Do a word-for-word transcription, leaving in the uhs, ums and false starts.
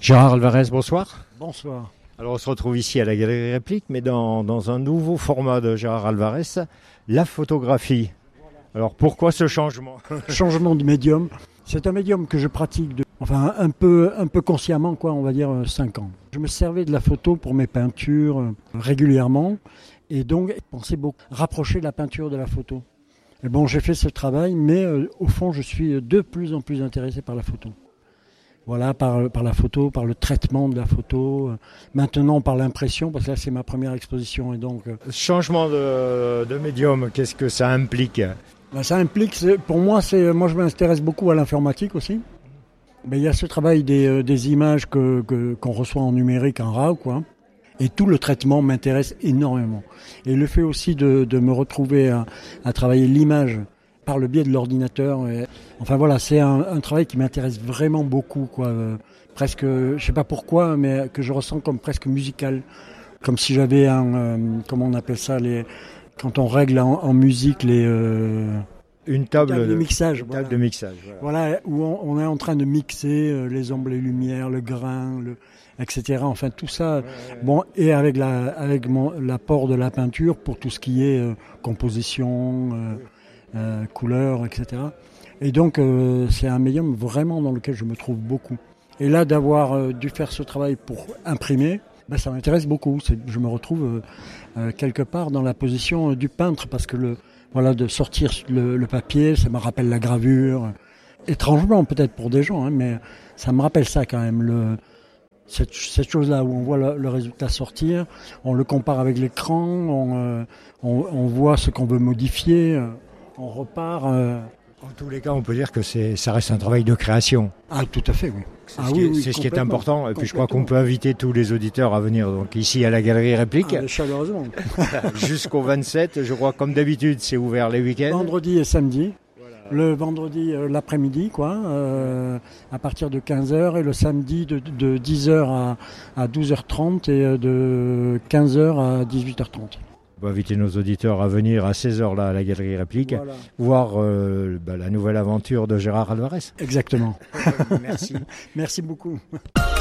Gérard Alvarez, bonsoir. Bonsoir. Alors on se retrouve ici à la Galerie Réplique, mais dans, dans un nouveau format de Gérard Alvarez, la photographie. Alors pourquoi ce changement ? Changement de médium. C'est un médium que je pratique, de, enfin un peu, un peu consciemment, quoi, on va dire cinq ans. Je me servais de la photo pour mes peintures euh, régulièrement, et donc je pensais beaucoup rapprocher la peinture de la photo. Et bon, j'ai fait ce travail, mais euh, au fond, je suis de plus en plus intéressé par la photo. Voilà, par, par la photo, par le traitement de la photo. Maintenant, par l'impression, parce que là, c'est ma première exposition. Et donc, euh, Changement de, de médium, qu'est-ce que ça implique ? ben, ça implique, c'est, pour moi, c'est, moi, je m'intéresse beaucoup à l'informatique aussi. Ben, il y a ce travail des, euh, des images que, que, qu'on reçoit en numérique, en R A W, quoi. Et tout le traitement m'intéresse énormément. Et le fait aussi de, de me retrouver à, à travailler l'image par le biais de l'ordinateur. Et, enfin voilà, c'est un, un travail qui m'intéresse vraiment beaucoup, quoi. Euh, presque, je sais pas pourquoi, mais que je ressens comme presque musical, comme si j'avais un, euh, comment on appelle ça, les, quand on règle en, en musique les euh, une table, table de de mixage, une voilà. table de mixage. Voilà, voilà où on, on est en train de mixer euh, les ombres, les lumières, le grain, le, et cetera. Enfin tout ça, ouais, ouais. Bon, et avec la, avec mon, l'apport de la peinture pour tout ce qui est euh, composition. Euh, Euh, couleurs, et cetera. Et donc, euh, c'est un médium vraiment dans lequel je me trouve beaucoup. Et là, d'avoir euh, dû faire ce travail pour imprimer, ben, ça m'intéresse beaucoup. C'est, je me retrouve euh, euh, quelque part dans la position euh, du peintre, parce que le, voilà, de sortir le, le papier, ça me rappelle la gravure. Étrangement, peut-être pour des gens, hein, mais ça me rappelle ça quand même. Le, cette, cette chose-là où on voit le, le résultat sortir, on le compare avec l'écran, on, euh, on, on voit ce qu'on veut modifier. Euh, On repart. Euh... En tous les cas, on peut dire que c'est, ça reste un travail de création. Ah, tout à fait, oui. C'est, ah, ce, qui oui, est, oui, c'est ce qui est important. Et puis je crois qu'on peut inviter tous les auditeurs à venir donc ici à la Galerie Réplique. Ah, chaleureusement. Jusqu'au vingt-sept. Je crois, comme d'habitude, c'est ouvert les week-ends. Vendredi et samedi. Voilà. Le vendredi, euh, l'après-midi, quoi, euh, à partir de quinze heures. Et le samedi, de, de dix heures à, à douze heures trente et de quinze heures à dix-huit heures trente. On va inviter nos auditeurs à venir à seize heures là à la Galerie Réplique, voilà. voir euh, bah, la nouvelle aventure de Gérard Alvarez. Exactement. Merci. Merci beaucoup.